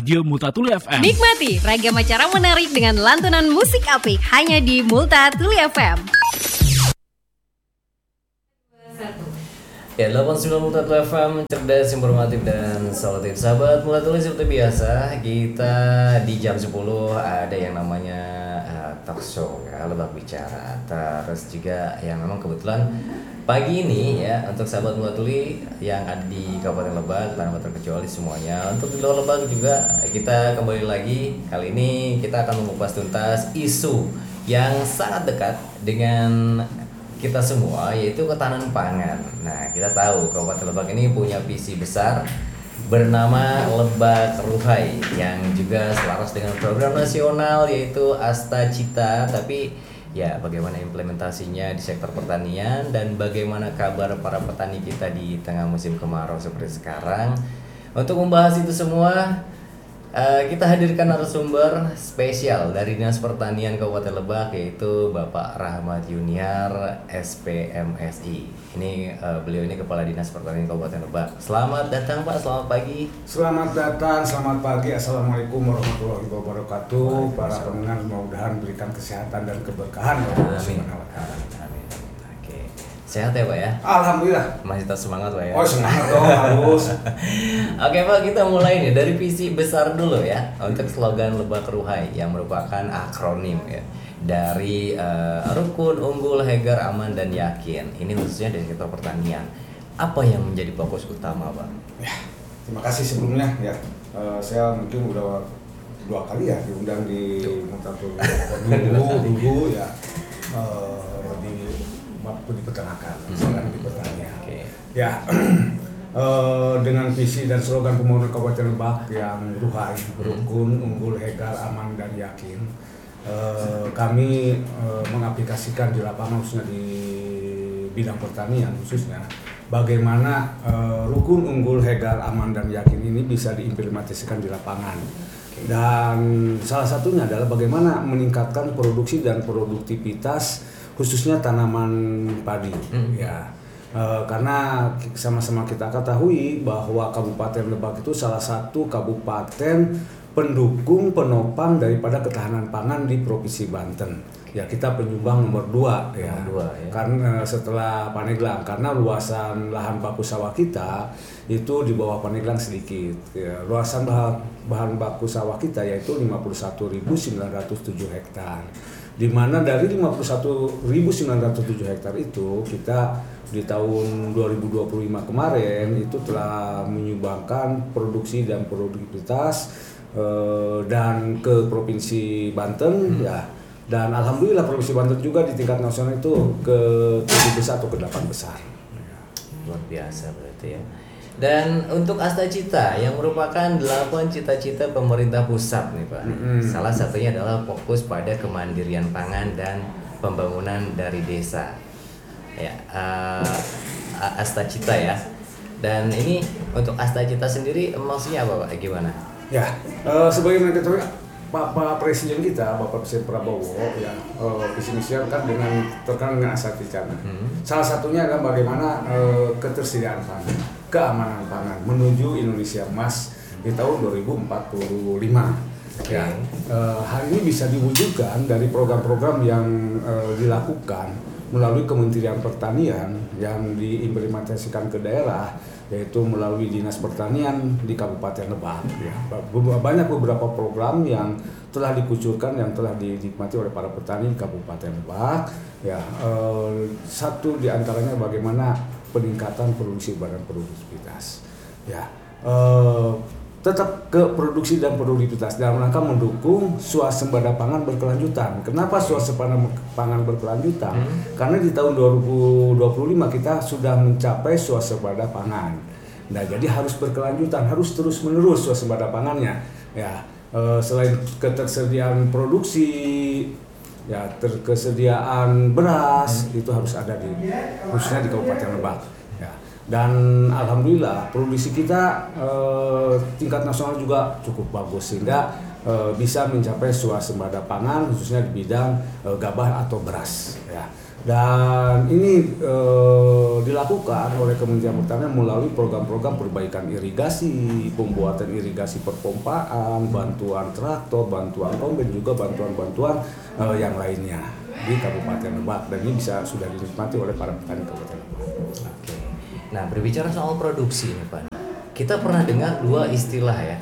Radio Multatuli FM. Nikmati ragam acara menarik dengan lantunan musik apik hanya di Multatuli FM. Ya, 89 Multatuli FM, cerdas, informatif, dan solutif. Sahabat Multatuli, seperti biasa, kita di jam 10 ada yang namanya talk show ya, Lebak Bicara. Terus juga yang memang kebetulan pagi ini ya, untuk sahabat Multatuli yang ada di Kabupaten Lebak tanpa terkecuali semuanya. Untuk di luar Lebak juga kita kembali lagi. Kali ini kita akan mengupas tuntas isu yang sangat dekat dengan kita semua, yaitu ketahanan pangan. Nah, kita tahu Kabupaten Lebak ini punya visi besar bernama Lebak Ruhai yang juga selaras dengan program nasional yaitu Asta Cita. Tapi ya, bagaimana implementasinya di sektor pertanian dan bagaimana kabar para petani kita di tengah musim kemarau seperti sekarang. Untuk membahas itu semua, kita hadirkan narasumber spesial dari Dinas Pertanian Kabupaten Lebak, yaitu Bapak Rahmat Yuniar, SPMSI. Ini beliau ini Kepala Dinas Pertanian Kabupaten Lebak. Selamat datang Pak, selamat pagi. Selamat datang, selamat pagi. Assalamualaikum warahmatullahi wabarakatuh. Para pendengar, mudah-mudahan berikan kesehatan dan keberkahan. Amin. Oke, sehat ya Pak ya? Alhamdulillah. Masih tetap semangat Pak ya? Oh, semangat dong, harus. Oke Pak, kita mulai nih dari visi besar dulu ya, untuk slogan Lebak Ruhai yang merupakan akronim ya dari Rukun, Unggul, Hegar, Aman, dan Yakin. Ini khususnya dari sektor pertanian. Apa yang menjadi fokus utama Pak? Ya, terima kasih sebelumnya ya. Saya mungkin udah 2 kali ya diundang di Multatuli dulu ya, di waktu di peternakan, sekarang di pertanian. Okay. Ya. Dengan visi dan slogan pembangunan Kabupaten Lebak yang Ruhai, Rukun, Unggul, Hegar, Aman, dan Yakin, kami mengaplikasikan di lapangan, khususnya di bidang pertanian khususnya, bagaimana Rukun, Unggul, Hegar, Aman, dan Yakin ini bisa diimplementasikan di lapangan. Dan salah satunya adalah bagaimana meningkatkan produksi dan produktivitas khususnya tanaman padi. Ya. Karena sama-sama kita ketahui bahwa Kabupaten Lebak itu salah satu kabupaten pendukung penopang daripada ketahanan pangan di Provinsi Banten. Ya, kita penyumbang nomor 2 ya. Karena setelah Pandeglang, karena luasan lahan baku sawah kita itu di bawah Pandeglang sedikit. Ya, luasan bahan baku sawah kita yaitu 51.907 hektar. Di mana dari 51.907 hektar itu kita di tahun 2025 kemarin itu telah menyumbangkan produksi dan produktivitas dan ke Provinsi Banten ya, dan alhamdulillah Provinsi Banten juga di tingkat nasional itu ke 7 besar atau ke 8 besar. Luar biasa berarti ya. Dan untuk Asta Cita yang merupakan 8 cita-cita pemerintah pusat nih Pak. Salah satunya adalah fokus pada kemandirian pangan dan pembangunan dari desa. Ya, Asta Cita ya. Dan ini untuk Asta Cita sendiri maksudnya apa Pak? Gimana? Ya, sebagaimana kita tahu Bapak Presiden kita, Bapak Presiden Prabowo ya, visi misinya kan terkait dengan Asta Cita. Salah satunya adalah bagaimana ketersediaan pangan, keamanan pangan menuju Indonesia Emas di tahun 2045. Ya, hal ini bisa diwujudkan dari program-program yang dilakukan melalui Kementerian Pertanian yang diimplementasikan ke daerah, yaitu melalui Dinas Pertanian di Kabupaten Lebak. Ya. Banyak beberapa program yang telah dikucurkan, yang telah dinikmati oleh para petani di Kabupaten Lebak. Ya, satu di antaranya bagaimana peningkatan produksi dan produktivitas. Ya, tetap ke produksi dan produktivitas dalam rangka mendukung swasembada pangan berkelanjutan. Kenapa swasembada pangan berkelanjutan? Karena di tahun 2025 kita sudah mencapai swasembada pangan. Nah, jadi harus berkelanjutan, harus terus-menerus swasembada pangannya. Ya, selain ketersediaan produksi, ya kesediaan beras itu harus ada khususnya di Kabupaten Lebak. Dan alhamdulillah produksi kita tingkat nasional juga cukup bagus sehingga bisa mencapai swasembada pangan khususnya di bidang gabah atau beras ya. Dan ini dilakukan oleh Kementerian Pertanian melalui program-program perbaikan irigasi, pembuatan irigasi perpompaan, bantuan traktor, bantuan kombin, juga bantuan-bantuan yang lainnya di Kabupaten Lebak, dan ini sudah dinikmati oleh para petani Kabupaten Lebak. Oke. Nah, berbicara soal produksi nih Pak, kita pernah dengar dua istilah ya,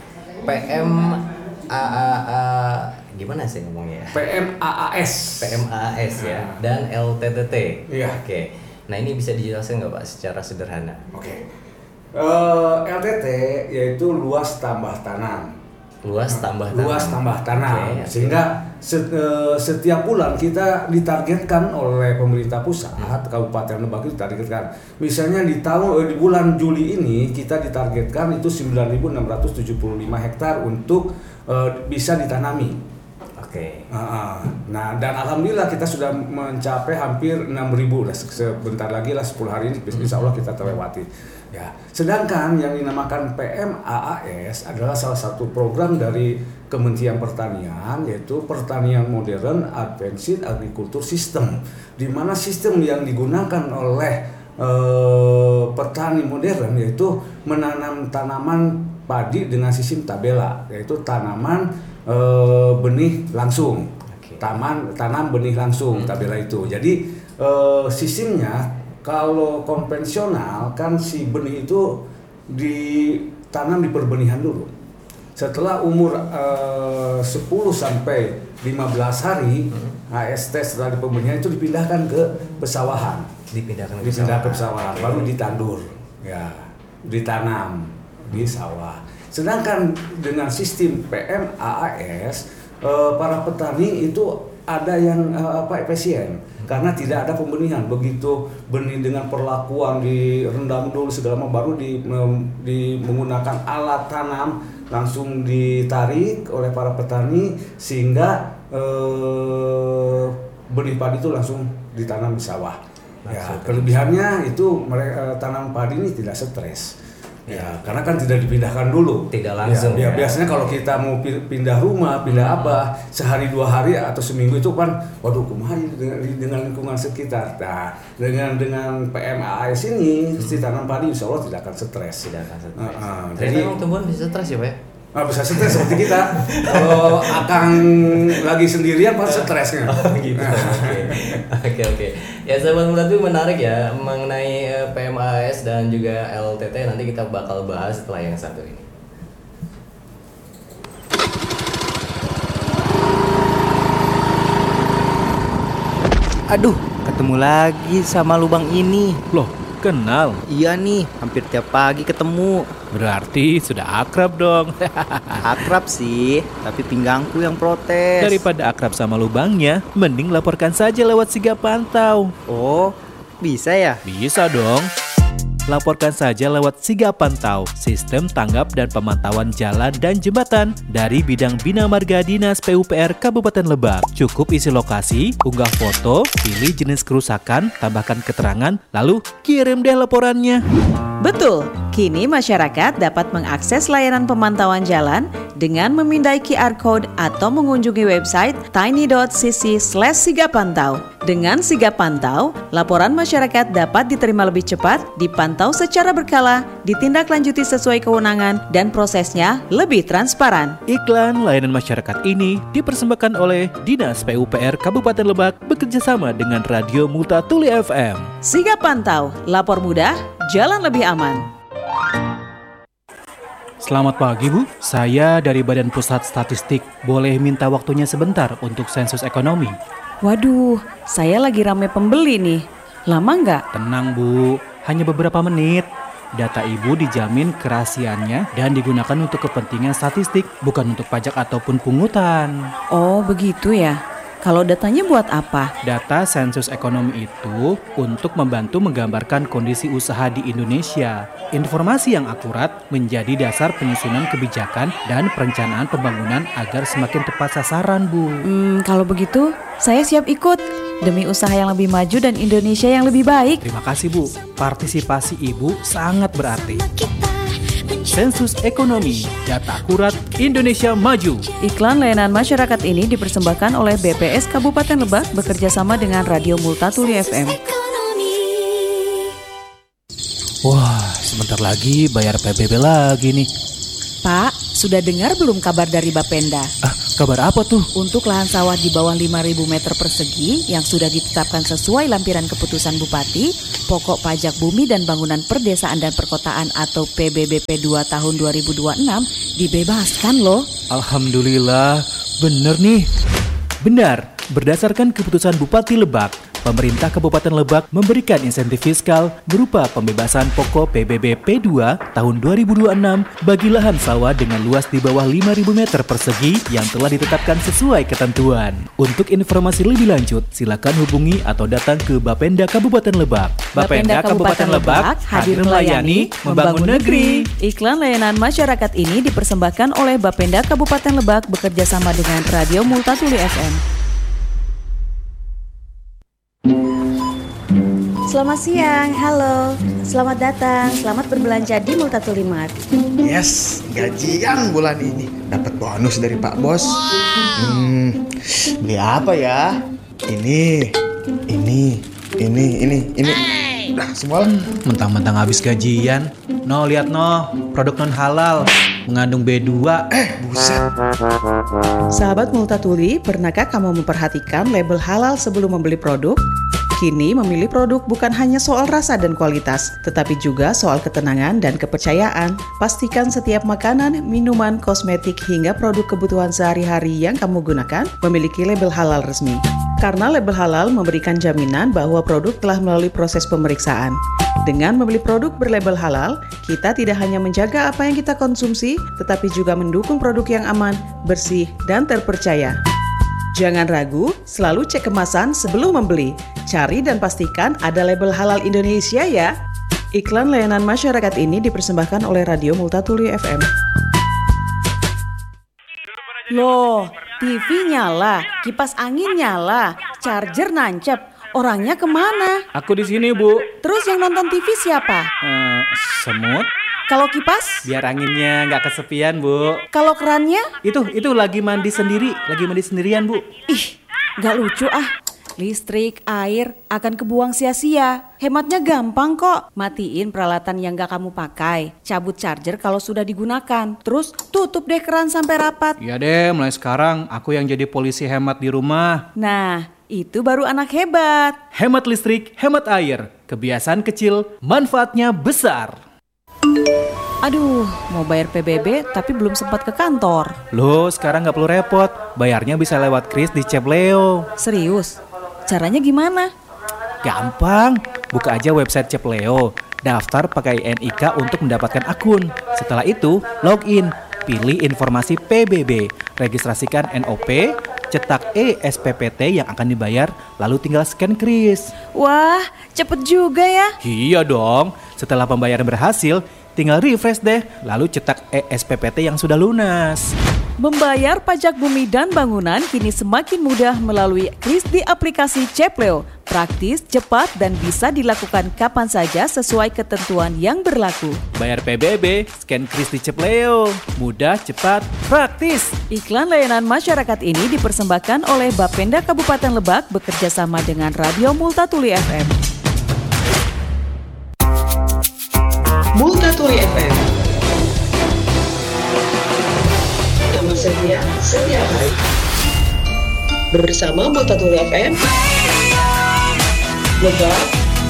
PMAAA, gimana sih ngomongnya? PMAAS ya, dan LTTT. Iya. Oke. Nah, ini bisa dijelaskan nggak Pak secara sederhana? Oke. LTT yaitu luas tambah tanam. Luas tambah tanam. Okay. Sehingga setiap bulan kita ditargetkan oleh pemerintah pusat, Kabupaten Lebak itu ditargetkan. Misalnya di bulan Juli ini kita ditargetkan itu 9.675 hektar untuk bisa ditanami. Oke. Nah, dan alhamdulillah kita sudah mencapai hampir 6.000 lah. Sebentar lagi lah 10 hari ini insya Allah kita terlewati. Ya. Sedangkan yang dinamakan PMAAS adalah salah satu program dari Kementerian Pertanian, yaitu Pertanian Modern Advanced Agriculture System, di mana sistem yang digunakan oleh petani modern yaitu menanam tanaman padi dengan sistem tabela, yaitu tanaman benih langsung. Okay. Tanam benih langsung, tabela itu. Jadi sistemnya kalau konvensional kan si benih itu ditanam di perbenihan dulu. Setelah umur 10 sampai 15 hari, AST setelah di perbenihan itu dipindahkan ke pesawahan. Dipindah ke pesawahan, baru ditandur. Ya, ditanam di sawah. Sedangkan dengan sistem PMAAS, para petani itu ada yang efisien karena tidak ada pembenihan. Begitu benih dengan perlakuan direndam dulu segala macam, baru menggunakan alat tanam langsung ditarik oleh para petani sehingga benih padi itu langsung ditanam di sawah. Ya, kelebihannya itu mereka tanam padi ini tidak stres. Ya, karena kan tidak dipindahkan dulu. Tidak langsung. Ya. Biasanya kalau kita mau pindah rumah, pindah apa, sehari 2 hari atau seminggu itu kan, waduh kumaha dengan lingkungan sekitar. Nah, dengan PMAAS ini, si tanam padi insya Allah tidak akan stres. Jadi memang tumbuhan bisa stres ya Pak ya? Bisa stres seperti kita. Kalau akang lagi sendirian pasti stresnya. Gitu. Oke. Ya sahabat muda itu menarik ya mengenai PMAAS dan juga LTT, nanti kita bakal bahas setelah yang satu ini. Aduh, ketemu lagi sama lubang ini. Loh, kenal? Iya nih, hampir tiap pagi ketemu. Berarti sudah akrab dong. Akrab sih, tapi pinggangku yang protes. Daripada akrab sama lubangnya, mending laporkan saja lewat Sigap Pantau. Oh, bisa ya? Bisa dong. Laporkan saja lewat Sigap Pantau, sistem tanggap dan pemantauan jalan dan jembatan dari bidang Bina Marga Dinas PUPR Kabupaten Lebak. Cukup isi lokasi, unggah foto, pilih jenis kerusakan, tambahkan keterangan, lalu kirim deh laporannya. Betul, kini masyarakat dapat mengakses layanan pemantauan jalan dengan memindai QR Code atau mengunjungi website tiny.cc/sigapantau. Dengan Sigap Pantau, laporan masyarakat dapat diterima lebih cepat, dipantau secara berkala, ditindaklanjuti sesuai kewenangan, dan prosesnya lebih transparan. Iklan layanan masyarakat ini dipersembahkan oleh Dinas PUPR Kabupaten Lebak bekerjasama dengan Radio Multa Tuli FM. Sigap Pantau, lapor mudah, jalan lebih aman. Selamat pagi Bu, saya dari Badan Pusat Statistik. Boleh minta waktunya sebentar untuk sensus ekonomi? Waduh, saya lagi rame pembeli nih. Lama nggak? Tenang Bu, hanya beberapa menit. Data Ibu dijamin kerahasiaannya dan digunakan untuk kepentingan statistik, bukan untuk pajak ataupun pungutan. Oh, begitu ya. Kalau datanya buat apa? Data sensus ekonomi itu untuk membantu menggambarkan kondisi usaha di Indonesia. Informasi yang akurat menjadi dasar penyusunan kebijakan dan perencanaan pembangunan agar semakin tepat sasaran, Bu. Kalau begitu, saya siap ikut. Demi usaha yang lebih maju dan Indonesia yang lebih baik. Terima kasih, Bu. Partisipasi Ibu sangat berarti. Kita Sensus Ekonomi, data akurat Indonesia Maju. Iklan layanan masyarakat ini dipersembahkan oleh BPS Kabupaten Lebak bekerjasama dengan Radio Multatuli FM. Wah, sebentar lagi bayar PBB lagi nih. Pak, sudah dengar belum kabar dari Bapenda? Kabar apa tuh? Untuk lahan sawah di bawah 5.000 meter persegi yang sudah ditetapkan sesuai lampiran keputusan Bupati, pokok pajak bumi dan bangunan perdesaan dan perkotaan atau PBBP 2 tahun 2026 dibebaskan loh. Alhamdulillah, bener nih. Benar, berdasarkan keputusan Bupati Lebak, pemerintah Kabupaten Lebak memberikan insentif fiskal berupa pembebasan pokok PBB P2 tahun 2026 bagi lahan sawah dengan luas di bawah 5.000 meter persegi yang telah ditetapkan sesuai ketentuan. Untuk informasi lebih lanjut, silakan hubungi atau datang ke Bapenda Kabupaten Lebak. Bapenda Kabupaten Lebak hadir melayani, membangun negeri. Iklan layanan masyarakat ini dipersembahkan oleh Bapenda Kabupaten Lebak bekerjasama dengan Radio Multatuli FM. Selamat siang, halo. Selamat datang, selamat berbelanja di Multatuli Mart. Yes, gajian bulan ini. Dapat bonus dari Pak Bos. Beli apa ya? Ini. Udah semua lah. Mentang-mentang habis gajian. No, lihat no, produk non halal mengandung B2. Buset. Sahabat Multatuli, pernahkah kamu memperhatikan label halal sebelum membeli produk? Kini memilih produk bukan hanya soal rasa dan kualitas, tetapi juga soal ketenangan dan kepercayaan. Pastikan setiap makanan, minuman, kosmetik, hingga produk kebutuhan sehari-hari yang kamu gunakan memiliki label halal resmi. Karena label halal memberikan jaminan bahwa produk telah melalui proses pemeriksaan. Dengan membeli produk berlabel halal, kita tidak hanya menjaga apa yang kita konsumsi, tetapi juga mendukung produk yang aman, bersih, dan terpercaya. Jangan ragu, selalu cek kemasan sebelum membeli. Cari dan pastikan ada label halal Indonesia ya. Iklan layanan masyarakat ini dipersembahkan oleh Radio Multatuli FM. Loh, TV nyala, kipas angin nyala, charger nancep. Orangnya kemana? Aku di sini, Bu. Terus yang nonton TV siapa? Semut. Kalau kipas? Biar anginnya nggak kesepian, Bu. Kalau kerannya? Itu lagi mandi sendirian, Bu. Ih, nggak lucu ah. Listrik, air akan kebuang sia-sia. Hematnya gampang kok. Matiin peralatan yang gak kamu pakai. Cabut charger kalau sudah digunakan. Terus tutup deh keran sampai rapat. Iya deh, mulai sekarang aku yang jadi polisi hemat di rumah. Nah, itu baru anak hebat. Hemat listrik, hemat air. Kebiasaan kecil, manfaatnya besar. Aduh, mau bayar PBB tapi belum sempat ke kantor. Loh, sekarang gak perlu repot. Bayarnya bisa lewat kris di Cepleo. Serius? Caranya gimana? Gampang, buka aja website Cepleo, daftar pakai NIK untuk mendapatkan akun. Setelah itu, login, pilih informasi PBB, registrasikan NOP, cetak SPPT yang akan dibayar, lalu tinggal scan kris. Wah, cepet juga ya. Iya dong, setelah pembayaran berhasil, tinggal refresh deh, lalu cetak SPPT yang sudah lunas. Membayar pajak bumi dan bangunan kini semakin mudah melalui kris di aplikasi Cepleo. Praktis, cepat, dan bisa dilakukan kapan saja sesuai ketentuan yang berlaku. Bayar PBB, scan kris di Cepleo. Mudah, cepat, praktis. Iklan layanan masyarakat ini dipersembahkan oleh Bapenda Kabupaten Lebak bekerjasama dengan Radio Multatuli FM. Multatuli FM. Teman setia setiap hari. Bersama Multatuli FM. Lebak.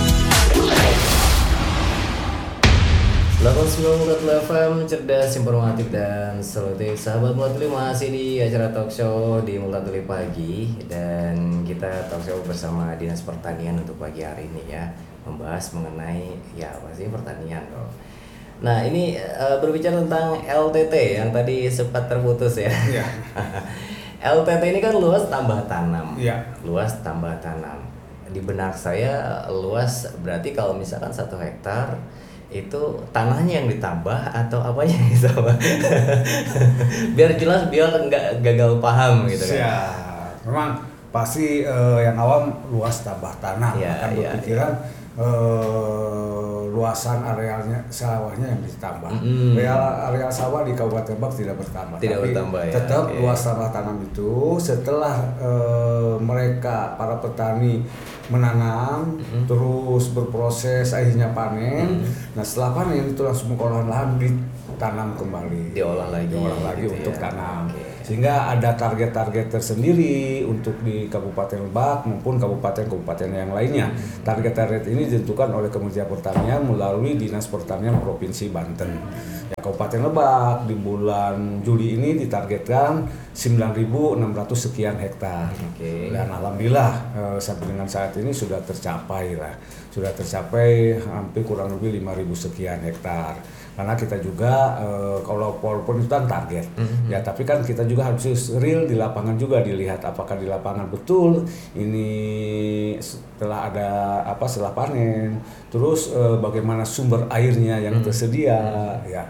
89 Multatuli FM, cerdas, informatif, dan solutif. Sahabat Multatuli masih di acara talk show di Multatuli Pagi. Dan kita talk show bersama Dinas Pertanian untuk pagi hari ini ya. Membahas mengenai ya pasti pertanian dong. Nah ini berbicara tentang LTT yang tadi sempat terputus ya. Iya. LTT ini kan luas tambah tanam. Iya. Luas tambah tanam. Di benak saya luas berarti kalau misalkan 1 hektar itu tanahnya yang ditambah atau apanya yang ditambah? Biar jelas, biar nggak gagal paham gitu kan. Ya, memang pasti yang awam luas tambah tanah, Ya, akan ya, berpikiran luasan arealnya sawahnya yang ditambah. Area sawah di Kabupaten Lebak tidak bertambah. Tidak tapi bertambah ya. tetap luas tanah tanam itu setelah mereka para petani menanam terus berproses akhirnya panen. Nah setelah panen itu langsung mengolahan lahan ditanam kembali. Diolah lagi gitu untuk ya. tanam. Sehingga ada target-target tersendiri untuk di Kabupaten Lebak maupun kabupaten-kabupaten yang lainnya. Target-target ini ditentukan oleh Kementerian Pertanian melalui Dinas Pertanian Provinsi Banten. Ya, Kabupaten Lebak di bulan Juli ini ditargetkan 9.600 sekian hektar. Dan alhamdulillah sampai dengan saat ini sudah tercapai hampir kurang lebih 5.000 sekian hektar. Karena kita juga kalau walaupun itu kan target ya, tapi kan kita juga harus real di lapangan juga dilihat apakah di lapangan betul ini setelah setelah panen, terus bagaimana sumber airnya yang tersedia ya,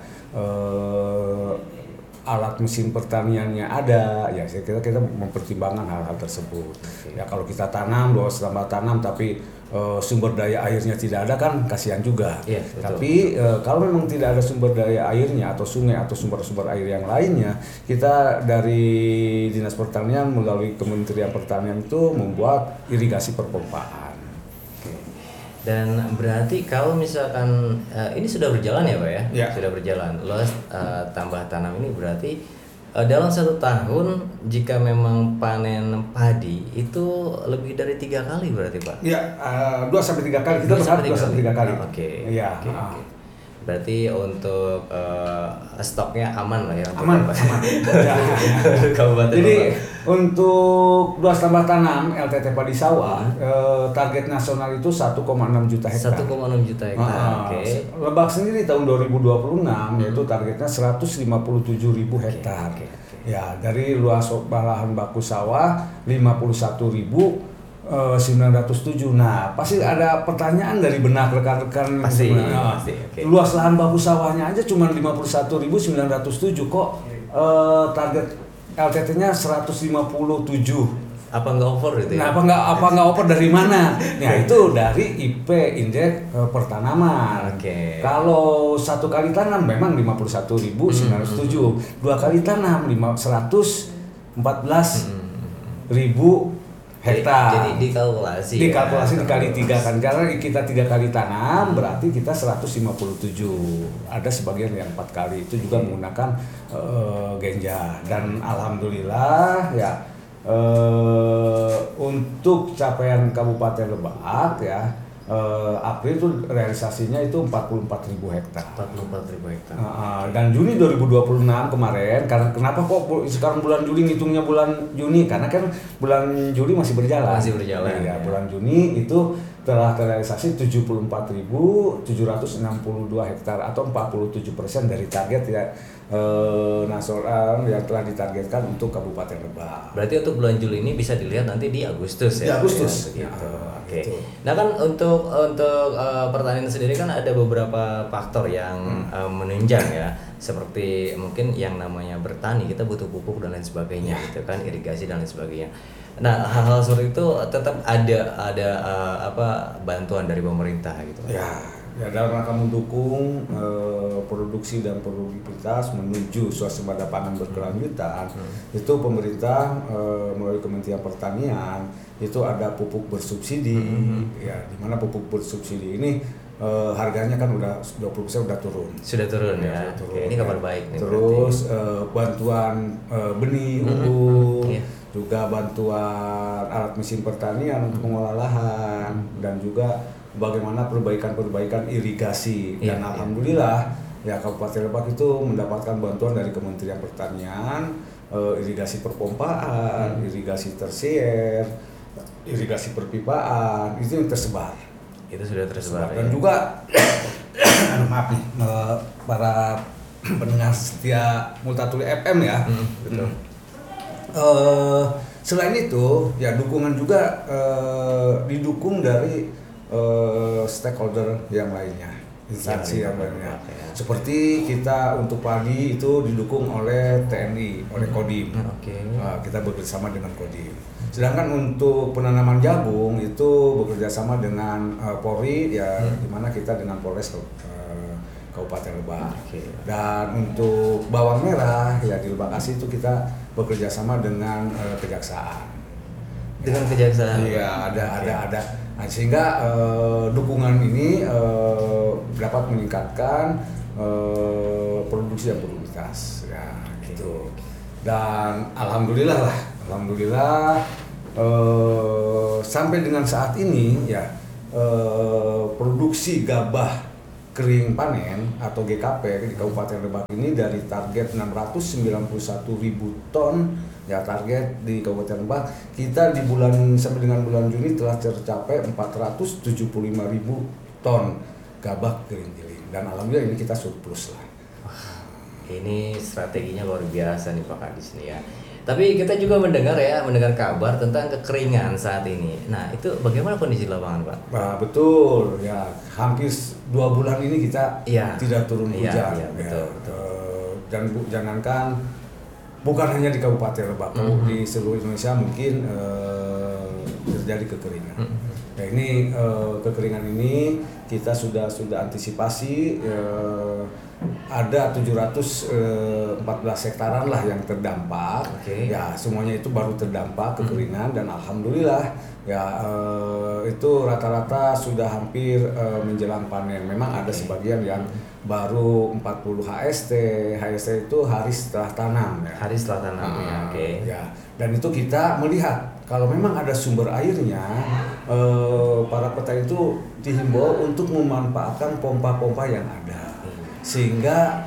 alat mesin pertaniannya ada ya, saya kira kita mempertimbangkan hal-hal tersebut. Ya kalau kita tanam luas tambah tanam tapi sumber daya airnya tidak ada kan kasihan juga. Tapi kalau memang tidak ada sumber daya airnya atau sungai atau sumber-sumber air yang lainnya, kita dari Dinas Pertanian melalui Kementerian Pertanian itu membuat irigasi perpompaan. Dan berarti kalau misalkan ini sudah berjalan ya Pak ya? Ya. Sudah berjalan. Luas tambah tanam ini berarti dalam 1 tahun jika memang panen padi itu lebih dari 3 kali berarti Pak? Ya, 2-3 kali. Kita berharap 2-3 kali. Oke. Ya. Berarti untuk stoknya aman lah ya? Aman. Ya. Kabupaten Jadi Lebak. untuk luas tambah tanam LTT padi sawah target nasional itu 1,6 juta hektar. 1,6 juta hektar. Lebak sendiri tahun 2026 yaitu targetnya 157.000 hektar. Ya, dari luas lahan baku sawah 51.907. Nah, pasti ada pertanyaan dari benak rekan-rekan. Pasti. Luas lahan baku sawahnya aja cuma 51.907 kok target LTT-nya 157. Apa nggak over itu ya? Nah, apa nggak over dari mana? Nah itu dari IP indeks pertanaman. Kalau 1 kali tanam memang 51.907, 2 kali tanam 114.000 hektar. Jadi dikalkulasi dikali 3 kan, karena kita 3 kali tanam berarti kita 157. Ada sebagian yang 4 kali itu juga menggunakan genja, dan alhamdulillah ya untuk capaian Kabupaten Lebak ya April itu realisasinya itu 44.000 hektar. 44.000 hektar. Dan Juni 2026 kemarin, karena kenapa kok sekarang bulan Juli ngitungnya bulan Juni? Karena kan bulan Juli masih berjalan. Ya. Bulan Juni itu telah terrealisasi 74.762 hektar atau 47% dari target ya nasional yang telah ditargetkan untuk Kabupaten Lebak. Berarti untuk bulan Juli ini bisa dilihat nanti di Agustus ya. Di Agustus. Ya, gitu. Nah kan untuk pertanian sendiri kan ada beberapa faktor yang menunjang ya, seperti mungkin yang namanya bertani kita butuh pupuk dan lain sebagainya gitu kan, irigasi dan lain sebagainya. Nah hal-hal seperti itu tetap ada bantuan dari pemerintah gitu. Ya dalam rangka mendukung produksi dan produktivitas menuju swasembada pangan berkelanjutan, itu pemerintah melalui Kementerian Pertanian itu ada pupuk bersubsidi, ya di mana pupuk bersubsidi ini harganya kan udah 20% udah turun. Sudah turun ya. Ini kabar baik nih. Terus bantuan benih juga bantuan alat mesin pertanian untuk mengolah lahan, dan juga bagaimana perbaikan irigasi. Dan alhamdulillah ya Kabupaten Lebak itu mendapatkan bantuan dari Kementerian Pertanian, irigasi perpompaan, irigasi tersier, irigasi perpipaan, itu yang tersebar. Itu sudah tersebar. Dan juga maaf nih para pendengar setia Multatuli FM ya. Betul. Selain itu ya dukungan juga didukung dari stakeholder yang lainnya. instansi yang banyak. Seperti kita untuk padi itu didukung oleh TNI, oleh Kodim. Kita bekerjasama dengan Kodim. Sedangkan untuk penanaman jagung itu bekerjasama dengan Polri, ya di mana kita dengan Polres Kabupaten Lebak. Dan untuk bawang merah ya di Lebak Asih itu kita bekerja sama dengan kejaksaan. Dengan kejaksaan. Iya, ada. Nah, sehingga dukungan ini dapat meningkatkan produksi dan produktivitas ya gitu. Dan alhamdulillah sampai dengan saat ini ya produksi gabah kering panen atau GKP di Kabupaten Lebak ini dari target 691.000 ton ya target di Kabupaten Lebak, kita di sampai dengan bulan Juni telah tercapai 475.000 ton gabah kering giling dan alhamdulillah ini kita surplus lah. Ini strateginya luar biasa nih Pak Kadis nih ya. Tapi kita juga mendengar kabar tentang kekeringan saat ini. Nah, itu bagaimana kondisi lapangan, Pak? Nah, betul ya. Hampir 2 bulan ini kita tidak turun hujan. Betul. Dan jangankan bukan hanya di Kabupaten Lebak, di seluruh Indonesia mungkin terjadi kekeringan. Nah, ini kekeringan ini kita sudah antisipasi. Ada 714 hektaran lah yang terdampak. Ya semuanya itu baru terdampak kekeringan dan alhamdulillah ya itu rata-rata sudah hampir menjelang panen. Memang ada sebagian yang baru 40 HST itu hari setelah tanam ya. Hari setelah tanam ya. Dan itu kita melihat kalau memang ada sumber airnya, para petani itu dihimbau untuk memanfaatkan pompa-pompa yang ada. Sehingga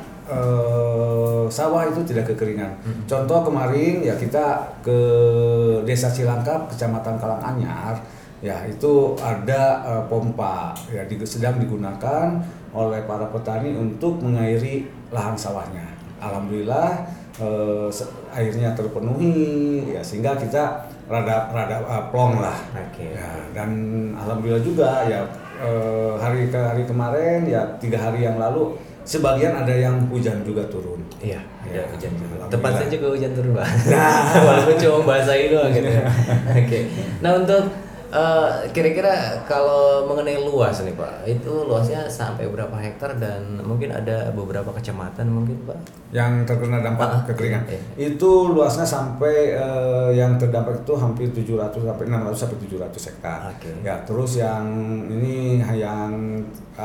sawah itu tidak kekeringan. Contoh kemarin ya kita ke Desa Cilangkap, Kecamatan Karanganyar, ya itu ada pompa ya sedang digunakan oleh para petani untuk mengairi lahan sawahnya. Alhamdulillah airnya terpenuhi ya sehingga kita rada plong lah. Ya, dan alhamdulillah juga ya hari kemarin ya 3 hari yang lalu sebagian ada yang hujan juga turun. Iya, ada hujan juga. Tepatnya juga hujan turun, Pak. Walaupun cuma basahin doang gitu. Nah, untuk kira-kira kalau mengenai luas nih Pak, itu luasnya sampai berapa hektar dan mungkin ada beberapa kecamatan mungkin Pak? Yang terkena dampak kekeringan. Itu luasnya sampai yang terdampak itu hampir 700 sampai 600 sampai 700 hektar. Ya, terus yang ini yang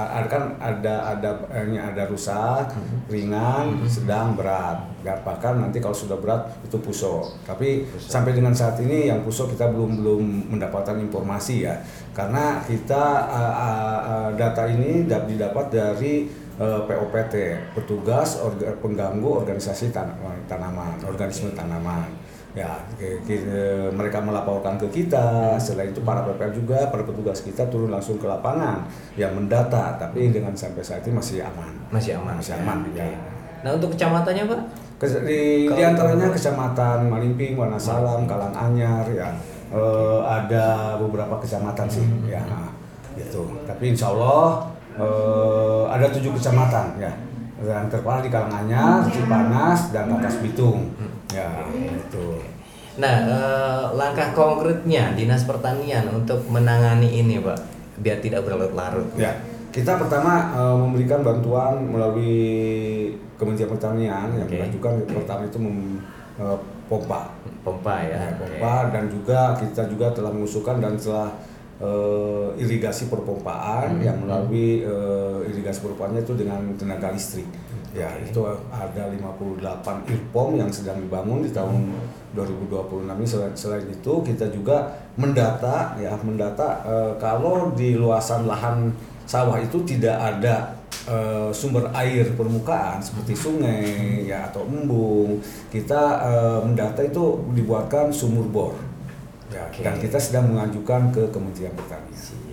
ada rusak, ringan, sedang, berat. Bahkan nanti kalau sudah berat itu puso. Tapi sampai dengan saat ini yang puso kita belum mendapatkan informasi ya. Karena kita data ini didapat dari POPT, petugas pengganggu organisasi tanaman, organisme tanaman. Ya, mereka melaporkan ke kita. Setelah itu para PPL juga, para petugas kita turun langsung ke lapangan, yang mendata. Tapi dengan sampai saat ini masih aman. Masih aman. Ya. Nah, untuk kecamatannya Pak? Di antaranya Kecamatan Malimping, Wonosalam, Karanganyar, ya ada beberapa kecamatan sih, ya gitu. Tapi Insya Allah ada 7 kecamatan ya. Yang terparah di Karanganyar, Cipanas, dan Atas Bitung. Ya, itu. Nah, langkah konkretnya Dinas Pertanian untuk menangani ini, Pak, biar tidak berlarut-larut. Ya, kita pertama memberikan bantuan melalui Kementerian Pertanian yang mengajukan pertama itu pompa ya, pompa. Dan juga kita juga telah mengusulkan dan telah irigasi perpompaan yang melalui irigasi perpompaannya itu dengan tenaga listrik. Ya, itu ada 58 IRPOM yang sedang dibangun di tahun 2026 ini. Selain itu kita juga mendata kalau di luasan lahan sawah itu tidak ada sumber air permukaan seperti sungai ya atau embung, kita mendata itu dibuatkan sumur bor. Ya, dan kita sedang mengajukan ke Kementerian Pertanian. Siap.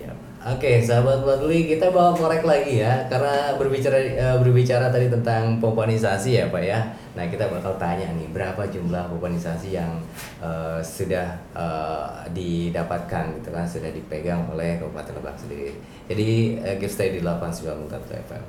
Oke, sahabat Mulatuli, kita bawa korek lagi ya, karena berbicara tadi tentang pompanisasi ya Pak ya. Nah kita bakal tanya nih, berapa jumlah pompanisasi yang sudah didapatkan gitu kan, sudah dipegang oleh Kabupaten Lebak sendiri. Jadi keep stay di 89.1 FM.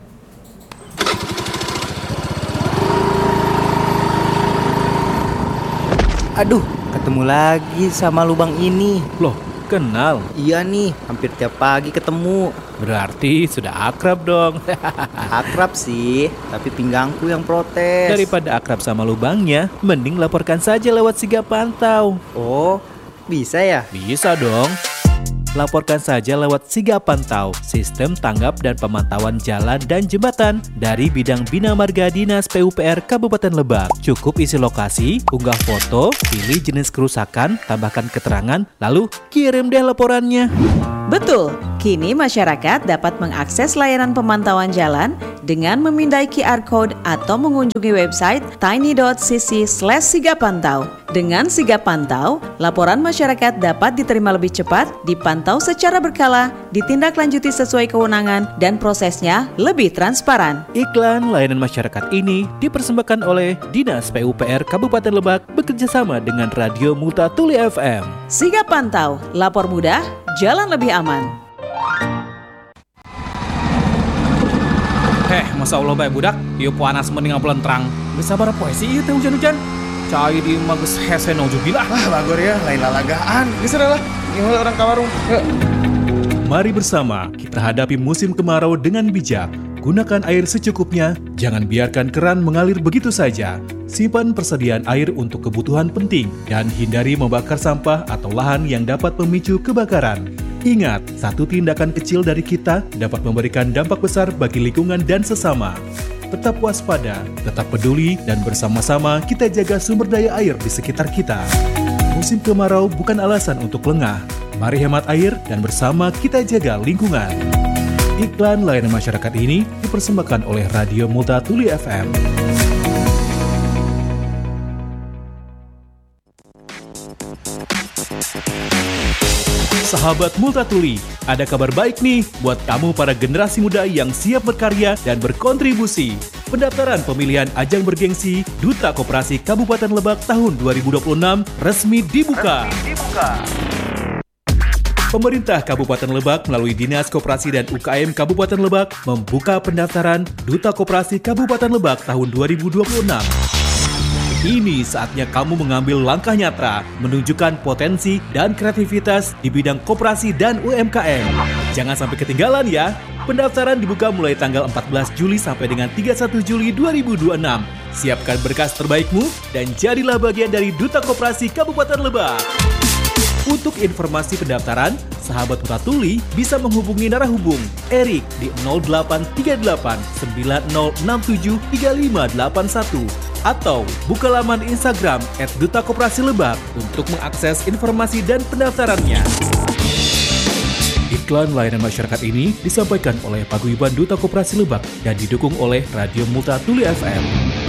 Aduh, ketemu lagi sama lubang ini. Loh, kenal? Iya nih, hampir tiap pagi ketemu. Berarti sudah akrab dong. Akrab sih, tapi pinggangku yang protes. Daripada akrab sama lubangnya, mending laporkan saja lewat Sigap Pantau. Oh, bisa ya? Bisa dong. Laporkan saja lewat Sigap Pantau, sistem tanggap dan pemantauan jalan dan jembatan dari bidang Bina Marga Dinas PUPR Kabupaten Lebak. Cukup isi lokasi, unggah foto, pilih jenis kerusakan, tambahkan keterangan, lalu kirim deh laporannya. Betul, kini masyarakat dapat mengakses layanan pemantauan jalan dengan memindai QR Code atau mengunjungi website tiny.cc/sigapantau. Dengan Sigap Pantau, laporan masyarakat dapat diterima lebih cepat, dipantau secara berkala, ditindaklanjuti sesuai kewenangan, dan prosesnya lebih transparan. Iklan layanan masyarakat ini dipersembahkan oleh Dinas PUPR Kabupaten Lebak bekerjasama dengan Radio Multatuli FM. Sigap Pantau, lapor mudah, jalan lebih aman. Masa Allah baik budak, yuk panas mending ampelan terang. Gak sabar apa sih iya teh hujan-hujan. Cai di magus hese naujubillah. Bagor ya, lain lalagaan. Geser lah, ini orang kawarung. Mari bersama kita hadapi musim kemarau dengan bijak. Gunakan air secukupnya, jangan biarkan keran mengalir begitu saja. Simpan persediaan air untuk kebutuhan penting dan hindari membakar sampah atau lahan yang dapat memicu kebakaran. Ingat, satu tindakan kecil dari kita dapat memberikan dampak besar bagi lingkungan dan sesama. Tetap waspada, tetap peduli, dan bersama-sama kita jaga sumber daya air di sekitar kita. Musim kemarau bukan alasan untuk lengah. Mari hemat air dan bersama kita jaga lingkungan. Iklan layanan masyarakat ini dipersembahkan oleh Radio Multatuli FM. Sahabat Multatuli, ada kabar baik nih buat kamu para generasi muda yang siap berkarya dan berkontribusi. Pendaftaran pemilihan ajang bergengsi Duta Koperasi Kabupaten Lebak tahun 2026 resmi dibuka. Pemerintah Kabupaten Lebak melalui Dinas Koperasi dan UKM Kabupaten Lebak membuka pendaftaran Duta Koperasi Kabupaten Lebak tahun 2026. Ini saatnya kamu mengambil langkah nyata, menunjukkan potensi dan kreativitas di bidang koperasi dan UMKM. Jangan sampai ketinggalan ya. Pendaftaran dibuka mulai tanggal 14 Juli sampai dengan 31 Juli 2026. Siapkan berkas terbaikmu dan jadilah bagian dari Duta Koperasi Kabupaten Lebak. Untuk informasi pendaftaran, sahabat Multatuli bisa menghubungi narahubung Erik di 0838 9067 3581 atau buka laman Instagram @dutakoperasi-lebak untuk mengakses informasi dan pendaftarannya. Iklan layanan masyarakat ini disampaikan oleh Paguyuban Duta Koperasi Lebak dan didukung oleh Radio Multatuli FM.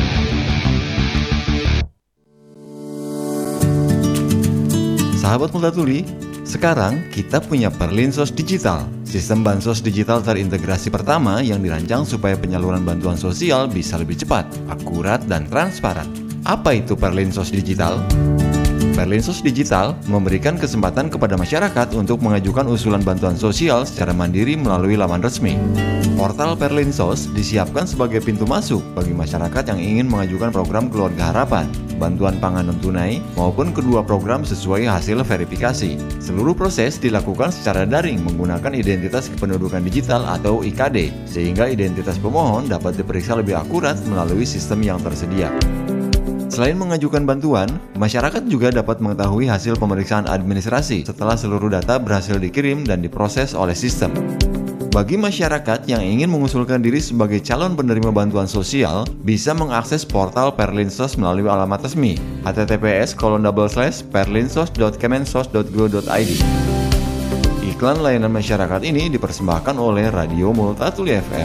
Sahabat Multatuli, sekarang kita punya Perlinsos Digital, sistem bansos digital terintegrasi pertama yang dirancang supaya penyaluran bantuan sosial bisa lebih cepat, akurat, dan transparan. Apa itu Perlinsos Digital? Perlinsos Digital memberikan kesempatan kepada masyarakat untuk mengajukan usulan bantuan sosial secara mandiri melalui laman resmi. Portal Perlinsos disiapkan sebagai pintu masuk bagi masyarakat yang ingin mengajukan program Keluarga Harapan, bantuan pangan non-tunai, maupun kedua program sesuai hasil verifikasi. Seluruh proses dilakukan secara daring menggunakan identitas kependudukan digital atau IKD, sehingga identitas pemohon dapat diperiksa lebih akurat melalui sistem yang tersedia. Selain mengajukan bantuan, masyarakat juga dapat mengetahui hasil pemeriksaan administrasi setelah seluruh data berhasil dikirim dan diproses oleh sistem. Bagi masyarakat yang ingin mengusulkan diri sebagai calon penerima bantuan sosial, bisa mengakses portal Perlinsos melalui alamat resmi https://perlinsos.kemensos.go.id. Iklan layanan masyarakat ini dipersembahkan oleh Radio Multatuli FM.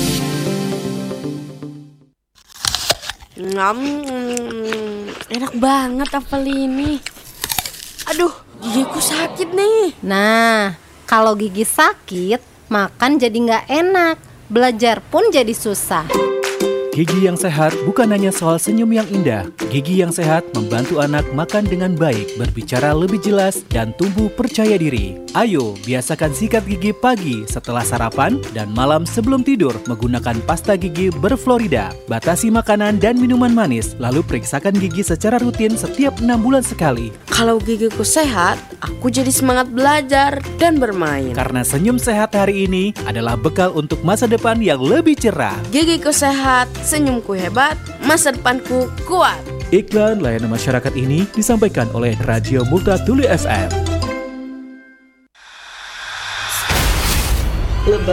Enak banget apel ini. Aduh, gigiku sakit nih. Nah, Kalau gigi sakit, makan jadi nggak enak, belajar pun jadi susah. Gigi yang sehat bukan hanya soal senyum yang indah. Gigi yang sehat membantu anak makan dengan baik, berbicara lebih jelas, dan tumbuh percaya diri. Ayo, biasakan sikat gigi pagi setelah sarapan dan malam sebelum tidur menggunakan pasta gigi berfluorida. Batasi makanan dan minuman manis, lalu periksakan gigi secara rutin setiap 6 bulan sekali. Kalau gigiku sehat, aku jadi semangat belajar dan bermain. Karena senyum sehat hari ini adalah bekal untuk masa depan yang lebih cerah. Gigiku sehat, senyumku hebat, masa depanku kuat. Iklan layanan masyarakat ini disampaikan oleh Radio Multatuli FM.